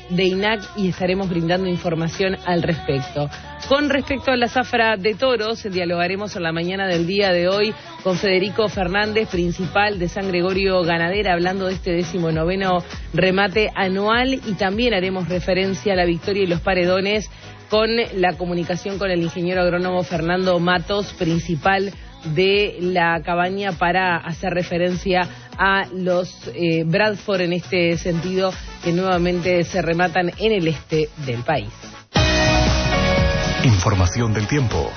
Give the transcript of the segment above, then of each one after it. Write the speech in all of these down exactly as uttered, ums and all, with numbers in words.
de I N A C y estaremos brindando información al respecto. Con respecto a la zafra de toros, dialogaremos en la mañana del día de hoy con Federico Fernández, principal de San Gregorio Ganadera, hablando de este decimonoveno remate anual, y también haremos referencia a la victoria y los paredones con la comunicación con el ingeniero agrónomo Fernando Matos, principal de la cabaña, para hacer referencia a los eh, Bradford en este sentido, que nuevamente se rematan en el este del país. Información del tiempo.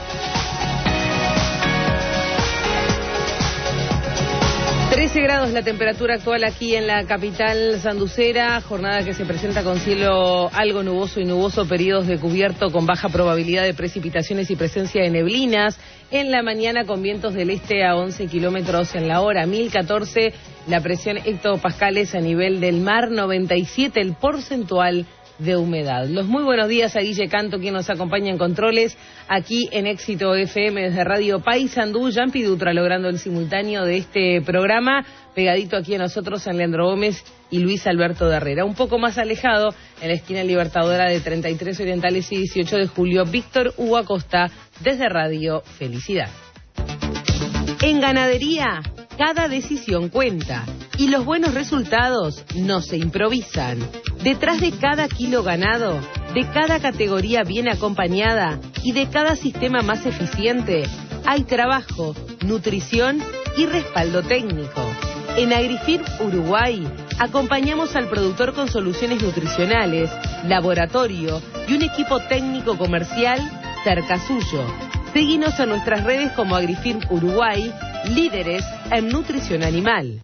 trece grados la temperatura actual aquí en la capital sanducera, jornada que se presenta con cielo algo nuboso y nuboso, periodos de cubierto con baja probabilidad de precipitaciones y presencia de neblinas. En la mañana con vientos del este a once kilómetros en la hora, mil catorce la presión hectopascales a nivel del mar, noventa y siete el porcentual de humedad. Los muy buenos días a Guille Canto, quien nos acompaña en controles aquí en Éxito F M desde Radio Paysandú. Yampi Dutra logrando el simultáneo de este programa, pegadito aquí a nosotros San Leandro Gómez y Luis Alberto de Herrera. Un poco más alejado, en la esquina Libertadora de treinta y tres Orientales y dieciocho de Julio, Víctor Hugo Acosta desde Radio Felicidad. En ganadería, cada decisión cuenta y los buenos resultados no se improvisan. Detrás de cada kilo ganado, de cada categoría bien acompañada y de cada sistema más eficiente, hay trabajo, nutrición y respaldo técnico. En AgriFirm Uruguay acompañamos al productor con soluciones nutricionales, laboratorio y un equipo técnico comercial cerca suyo. Seguinos en nuestras redes como AgriFirm Uruguay, líderes en nutrición animal.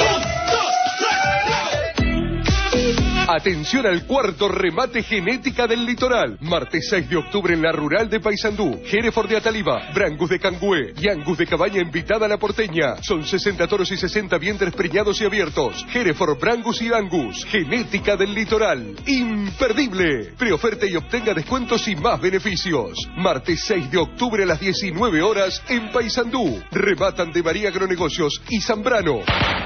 Atención al cuarto remate genética del litoral. Martes seis de octubre en la rural de Paysandú. Hereford de Ataliba, Brangus de Cangüe y Angus de Cabaña invitada a la porteña. Son sesenta toros y sesenta vientres preñados y abiertos. Hereford, Brangus y Angus. Genética del litoral. Imperdible. Preoferte y obtenga descuentos y más beneficios. Martes seis de octubre a las diecinueve horas en Paysandú. Rematan de María Agronegocios y Zambrano.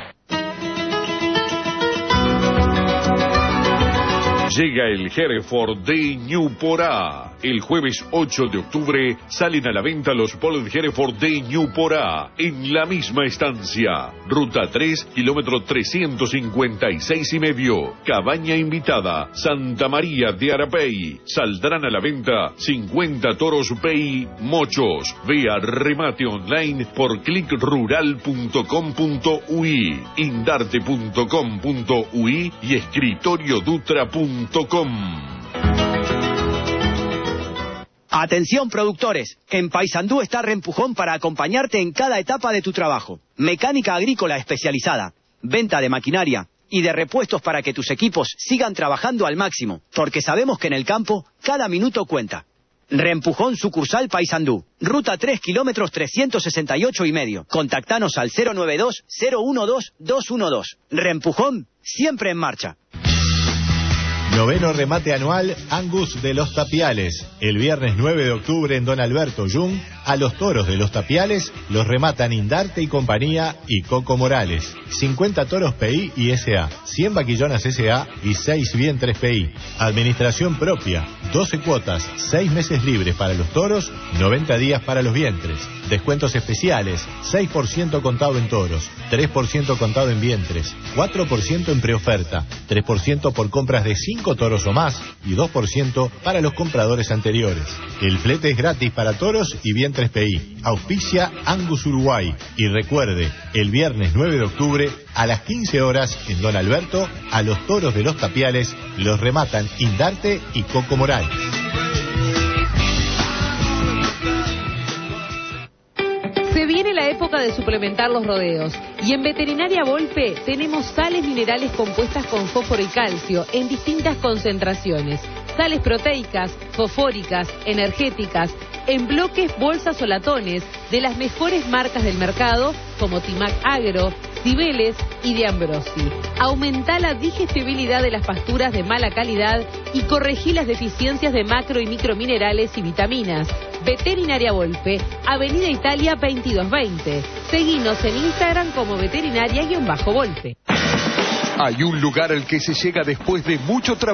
Llega el Hereford de Ñuporá. El jueves ocho de octubre salen a la venta los Polled Hereford de Ñuporá en la misma estancia. Ruta tres, kilómetro trescientos cincuenta y seis y medio. Cabaña invitada, Santa María de Arapey. Saldrán a la venta cincuenta toros Pei Mochos. Vea remate online por clic rural punto com punto ui, indarte punto com punto ui y escritoriodutra punto com. Atención productores, en Paysandú está Reempujón para acompañarte en cada etapa de tu trabajo. Mecánica agrícola especializada, venta de maquinaria y de repuestos para que tus equipos sigan trabajando al máximo, porque sabemos que en el campo cada minuto cuenta. Reempujón sucursal Paysandú, ruta tres kilómetros trescientos sesenta y ocho y medio. Contactanos al cero nueve dos, cero uno dos, dos uno dos. Reempujón, siempre en marcha. Noveno remate anual Angus de los Tapiales. El viernes nueve de octubre en Don Alberto Jung, a los toros de los Tapiales los rematan Indarte y compañía y Coco Morales. cincuenta toros P I y S A, cien vaquillonas S A y seis vientres P I. Administración propia, doce cuotas, seis meses libres para los toros, noventa días para los vientres. Descuentos especiales, seis por ciento contado en toros, tres por ciento contado en vientres, cuatro por ciento en preoferta, tres por ciento por compras de cinco toros o más y dos por ciento para los compradores anteriores. El flete es gratis para toros y vientres P I. Auspicia Angus Uruguay. Y recuerde, el viernes nueve de octubre a las quince horas en Don Alberto, a los toros de los Tapiales los rematan Indarte y Coco Morales. Se viene la época de suplementar los rodeos y en Veterinaria Volpe tenemos sales minerales compuestas con fósforo y calcio en distintas concentraciones. Sales proteicas, fosfóricas, energéticas, en bloques, bolsas o latones de las mejores marcas del mercado como Timac Agro, Cibeles y de Ambrosi. Aumenta la digestibilidad de las pasturas de mala calidad y corregí las deficiencias de macro y microminerales y vitaminas. Veterinaria Volpe, Avenida Italia veintidós veinte. Seguinos en Instagram como veterinaria-Volpe. Hay un lugar al que se llega después de mucho trabajo.